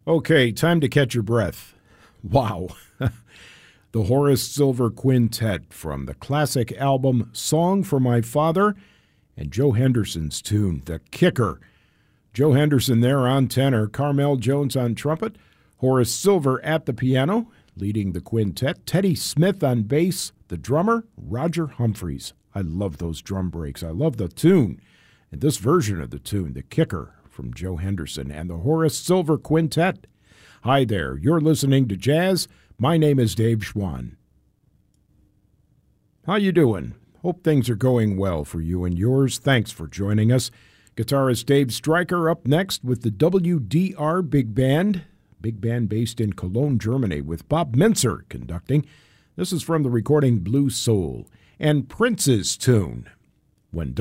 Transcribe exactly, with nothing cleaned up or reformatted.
Okay, time to catch your breath. Wow. The Horace Silver Quintet from the classic album Song for My Father and Joe Henderson's tune, The Kicker. Joe Henderson there on tenor, Carmel Jones on trumpet, Horace Silver at the piano, leading the quintet, Teddy Smith on bass, the drummer, Roger Humphreys. I love those drum breaks. I love the tune. And this version of the tune, The Kicker, from Joe Henderson and the Horace Silver Quintet. Hi there, you're listening to Jazz. My name is Dave Schwann. How you doing? Hope things are going well for you and yours. Thanks for joining us. Guitarist Dave Stryker up next with the W D R Big Band. Big band based in Cologne, Germany, with Bob Mintzer conducting. This is from the recording Blue Soul and Prince's tune, When